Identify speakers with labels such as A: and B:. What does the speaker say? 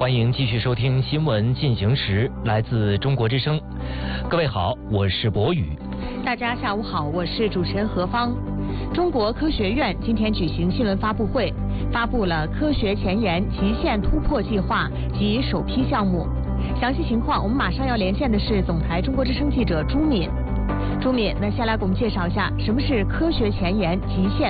A: 欢迎继续收听《新闻进行时》，来自中国之声。各位好，我是博宇。
B: 大家下午好，我是主持人何芳。中国科学院今天举行新闻发布会，发布了科学前沿极限突破计划及首批项目。详细情况，我们马上要连线的是总台中国之声记者朱敏。朱敏，那先来给我们介绍一下什么是科学前沿极限